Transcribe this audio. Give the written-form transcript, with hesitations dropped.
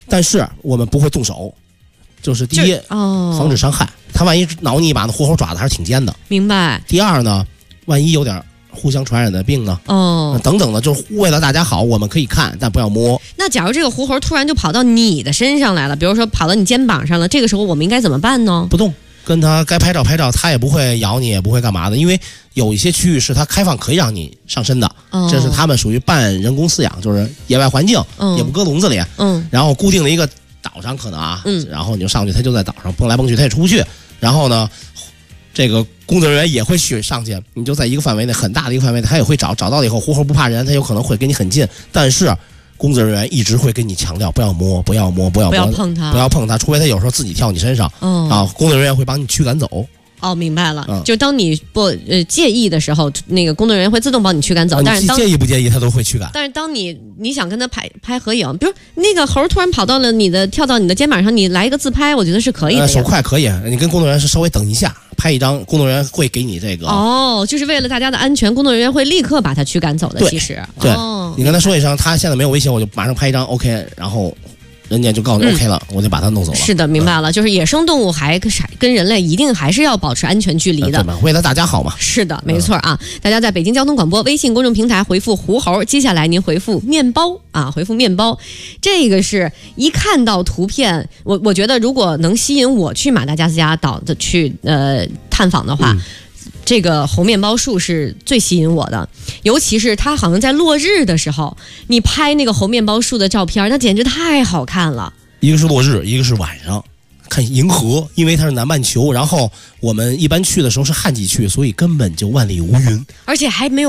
但是我们不会动手，就是第一，防止伤害。他万一挠你一把，那活猴爪子还是挺尖的。 明白。 第二呢，万一有点互相传染的病呢？等等的，就是为了大家好，我们可以看，但不要摸。 那假如这个狐猴突然就跑到你的身上来了，比如说跑到你肩膀上了，这个时候我们应该怎么办呢？ 不动，跟他该拍照拍照，他也不会咬你，也不会干嘛的，因为有一些区域是它开放可以让你上身的，这是他们属于半人工饲养，就是野外环境，也不搁笼子里，然后固定的一个岛上可能然后你就上去，它就在岛上蹦来蹦去，它也出不去。然后呢，这个工作人员也会去上去，你就在一个范围内，很大的一个范围内，他也会找到了以后，狐猴不怕人，他有可能会跟你很近，但是工作人员一直会跟你强调不要摸，不要摸，不要碰它， 不要碰它，除非他有时候自己跳你身上，工作人员会帮你驱赶走。 明白了，就当你不介意的时候，那个工作人员会自动帮你驱赶走。但是介意不介意，他都会驱赶。 但是当你想跟他拍合影，比如那个猴突然跑到了跳到你的肩膀上，你来一个自拍，我觉得是可以的。 手快可以，你跟工作人员是稍微等一下，拍一张，工作人员会给你这个。 就是为了大家的安全，工作人员会立刻把他驱赶走的。其实， 对，你跟他说一声，他现在没有危险，我就马上拍一张 OK， 然后人家就告诉你 OK 了，我就把它弄走了。 是的，明白了，就是野生动物还跟人类一定还是要保持安全距离的， 对吧？为了大家好嘛。 是的，没错啊。大家在北京交通广播微信公众平台回复狐猴，接下来您回复面包回复面包，这个是一看到图片，我觉得如果能吸引我去马达加斯加岛的去探访的话。这个猴面包树是最吸引我的，尤其是它好像在落日的时候，你拍那个猴面包树的照片，那简直太好看了。 一个是落日，一个是晚上看银河，因为它是南半球，然后我们一般去的时候是旱季去，所以根本就万里无云， 而且还没有